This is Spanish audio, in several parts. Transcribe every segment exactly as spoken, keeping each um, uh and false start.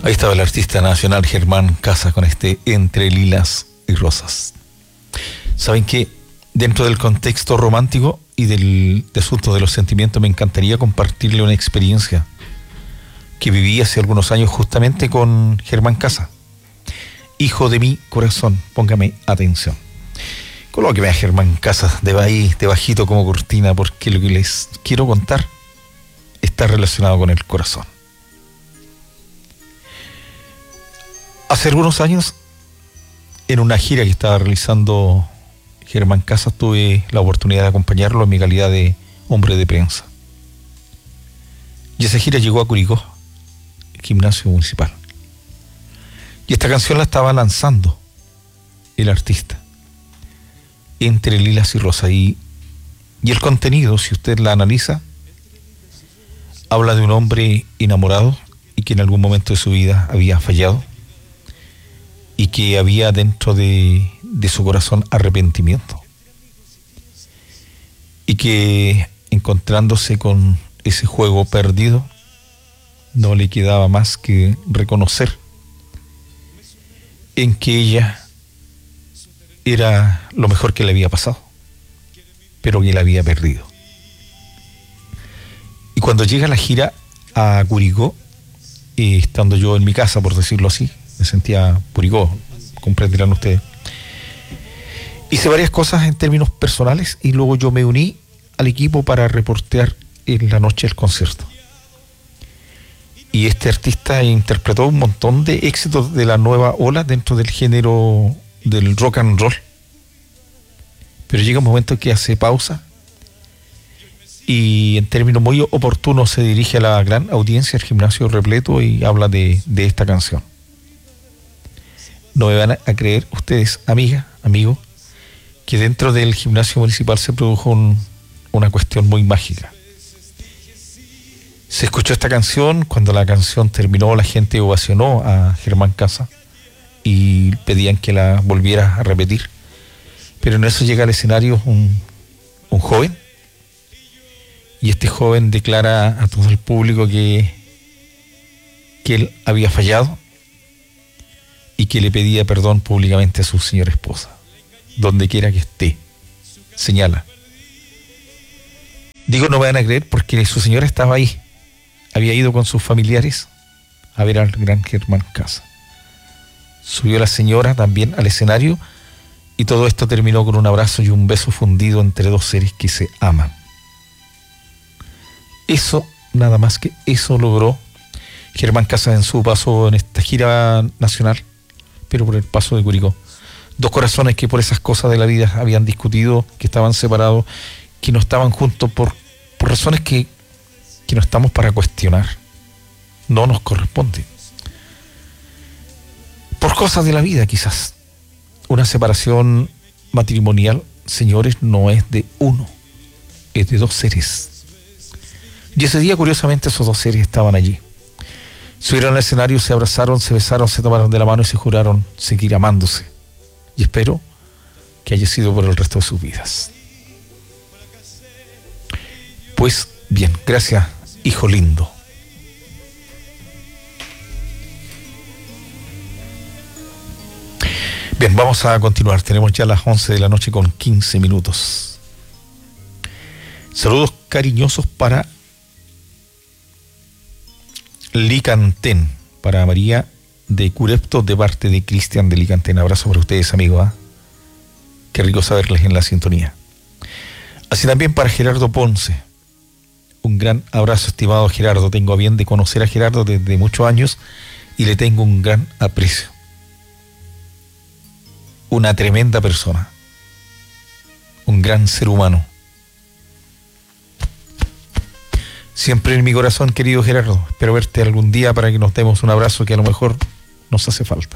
Ahí estaba el artista nacional Germán Casa con este Entre Lilas y Rosas. ¿Saben qué? Dentro del contexto romántico y del de asunto de los sentimientos, me encantaría compartirle una experiencia que viví hace algunos años justamente con Germán Casa. Hijo de mi corazón, póngame atención. Colóqueme a Germán Casa de ahí, de bajito como cortina, porque lo que les quiero contar está relacionado con el corazón. Hace algunos años, en una gira que estaba realizando Germán Casas, tuve la oportunidad de acompañarlo en mi calidad de hombre de prensa. Y esa gira llegó a Curicó, el gimnasio municipal. Y esta canción la estaba lanzando el artista, Entre Lilas y Rosas. Y, y el contenido, si usted la analiza, habla de un hombre enamorado y que en algún momento de su vida había fallado, y que había dentro de, de su corazón arrepentimiento, y que encontrándose con ese juego perdido, no le quedaba más que reconocer en que ella era lo mejor que le había pasado, pero que la había perdido. Y cuando llega la gira a Curicó, y estando yo en mi casa, por decirlo así, me sentía Curicó, comprenderán ustedes, hice varias cosas en términos personales y luego yo me uní al equipo para reportear en la noche del concierto. Y este artista interpretó un montón de éxitos de la nueva ola dentro del género del rock and roll. Pero llega un momento que hace pausa y en términos muy oportunos se dirige a la gran audiencia, al gimnasio repleto, y habla de, de esta canción. No me van a creer ustedes, amiga, amigo, que dentro del gimnasio municipal se produjo un, una cuestión muy mágica. Se escuchó esta canción, cuando la canción terminó la gente ovacionó a Germán Casa y pedían que la volviera a repetir. Pero en eso llega al escenario un, un joven, y este joven declara a todo el público que, que él había fallado y que le pedía perdón públicamente a su señora esposa, donde quiera que esté, señala. Digo, no me van a creer, porque su señora estaba ahí, había ido con sus familiares a ver al gran Germán Casa. Subió la señora también al escenario y todo esto terminó con un abrazo y un beso fundido entre dos seres que se aman. Eso, nada más que eso logró Germán Casa en su paso en esta gira nacional, pero por el paso de Curicó. Dos corazones que por esas cosas de la vida habían discutido, que estaban separados, que no estaban juntos por, por razones que, que no estamos para cuestionar. No nos corresponde. Por cosas de la vida, quizás. Una separación matrimonial, señores, no es de uno, es de dos seres. Y ese día, curiosamente, esos dos seres estaban allí. Subieron al escenario, se abrazaron, se besaron, se tomaron de la mano y se juraron seguir amándose. Y espero que haya sido por el resto de sus vidas. Pues bien, gracias, hijo lindo. Bien, vamos a continuar. Tenemos ya las once de la noche con quince minutos. Saludos cariñosos para Licantén, para María de Curepto, de parte de Cristian de Licantén. Abrazo para ustedes, amigos. ¿eh? Qué rico saberles en la sintonía. Así también para Gerardo Ponce. Un gran abrazo, estimado Gerardo. Tengo a bien de conocer a Gerardo desde muchos años y le tengo un gran aprecio. Una tremenda persona. Un gran ser humano. Siempre en mi corazón, querido Gerardo. Espero verte algún día para que nos demos un abrazo que a lo mejor nos hace falta.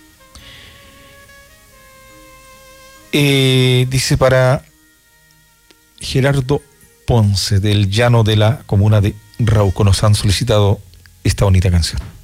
Eh, dice para Gerardo Ponce, del llano de la comuna de Rauco, nos han solicitado esta bonita canción.